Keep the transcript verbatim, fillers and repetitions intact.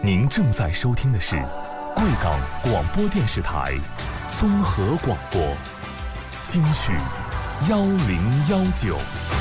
您正在收听的是贵港广播电视台综合广播，京剧幺零幺九。